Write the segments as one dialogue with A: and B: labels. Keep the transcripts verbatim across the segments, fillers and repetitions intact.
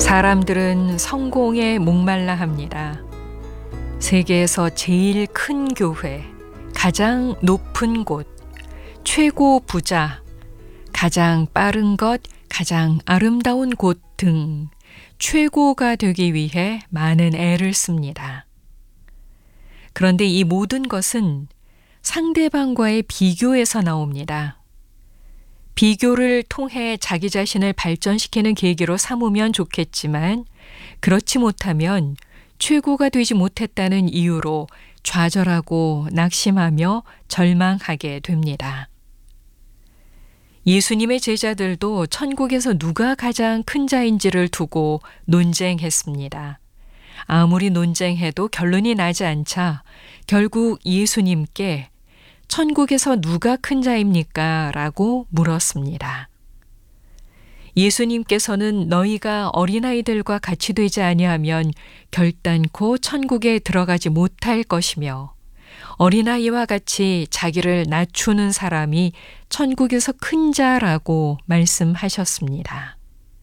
A: 사람들은 성공에 목말라 합니다. 세계에서 제일 큰 교회, 가장 높은 곳, 최고 부자, 가장 빠른 것, 가장 아름다운 곳 등 최고가 되기 위해 많은 애를 씁니다. 그런데 이 모든 것은 상대방과의 비교에서 나옵니다. 비교를 통해 자기 자신을 발전시키는 계기로 삼으면 좋겠지만 그렇지 못하면 최고가 되지 못했다는 이유로 좌절하고 낙심하며 절망하게 됩니다. 예수님의 제자들도 천국에서 누가 가장 큰 자인지를 두고 논쟁했습니다. 아무리 논쟁해도 결론이 나지 않자 결국 예수님께 천국에서 누가 큰 자입니까? 라고 물었습니다. 예수님께서는 너희가 어린아이들과 같이 되지 아니하면 결단코 천국에 들어가지 못할 것이며 어린아이와 같이 자기를 낮추는 사람이 천국에서 큰 자라고 말씀하셨습니다.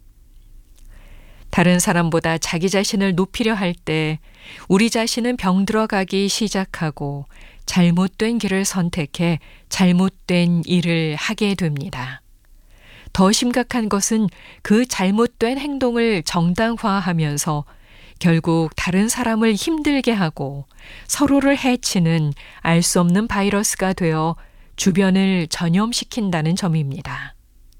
A: 다른 사람보다 자기 자신을 높이려 할 때 우리 자신은 병들어가기 시작하고 잘못된 길을 선택해 잘못된 일을 하게 됩니다. 더 심각한 것은 그 잘못된 행동을 정당화하면서 결국 다른 사람을 힘들게 하고 서로를 해치는 알 수 없는 바이러스가 되어 주변을 전염시킨다는 점입니다.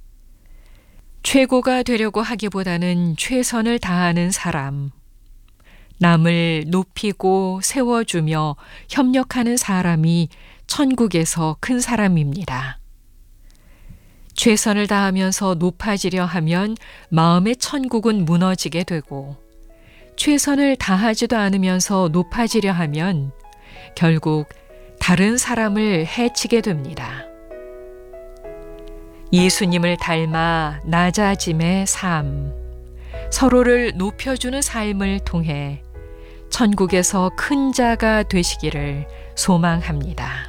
A: 최고가 되려고 하기보다는 최선을 다하는 사람, 남을 높이고 세워주며 협력하는 사람이 천국에서 큰 사람입니다. 최선을 다하면서 높아지려 하면 마음의 천국은 무너지게 되고 최선을 다하지도 않으면서 높아지려 하면 결국 다른 사람을 해치게 됩니다. 예수님을 닮아 낮아짐의 삶, 서로를 높여주는 삶을 통해 천국에서 큰 자가 되시기를 소망합니다.